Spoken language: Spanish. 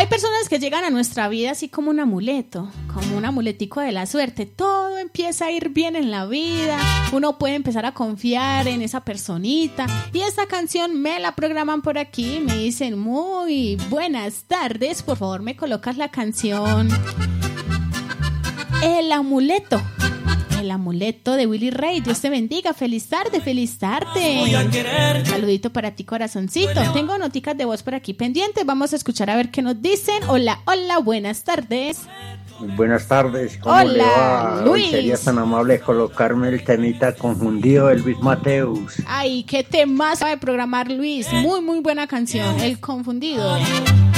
Hay personas que llegan a nuestra vida así como un amuleto, como un amuletico de la suerte. Todo empieza a ir bien en la vida, uno puede empezar a confiar en esa personita. Y esta canción me la programan por aquí, me dicen muy buenas tardes, por favor me colocas la canción El Amuleto. El Amuleto de Willy Ray. Dios te bendiga, feliz tarde, feliz tarde. Saludito para ti, corazoncito. Tengo noticas de voz por aquí pendientes, vamos a escuchar a ver qué nos dicen. Hola, hola, buenas tardes. Buenas tardes, ¿cómo hola, le va? Luis. Hoy sería tan amable colocarme el temita Confundido de Luis Mateus. Ay, qué tema sabe programar Luis, muy muy buena canción, El Confundido.